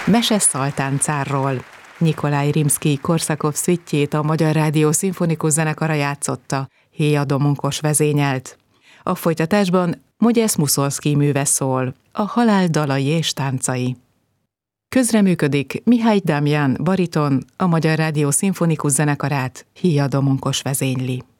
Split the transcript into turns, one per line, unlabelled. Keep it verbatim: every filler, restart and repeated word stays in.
Mese Szaltáncárról. Nyikolaj Rimszkij-Korszakov szüitjét a Magyar Rádió Szimfonikus Zenekara játszotta, Héja Domonkos vezényelt. A folytatásban Mogyesz Muszorszkij műve szól, a halál dalai és táncai. Közreműködik Mihály Damjan bariton, a Magyar Rádió Szimfonikus Zenekarát Héja Domonkos vezényli.